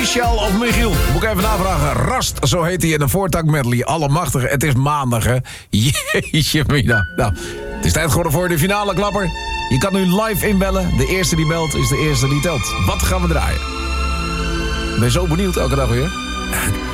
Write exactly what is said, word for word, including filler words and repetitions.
Michel of Michiel? Moet ik even navragen. Rast, zo heet hij in de voortak medley. Allemachtige, het is maandag, hè. Jeetje, mina. Nou, het is tijd geworden voor de finale klapper. Je kan nu live inbellen. De eerste die belt is de eerste die telt. Wat gaan we draaien? Ik ben zo benieuwd elke dag weer.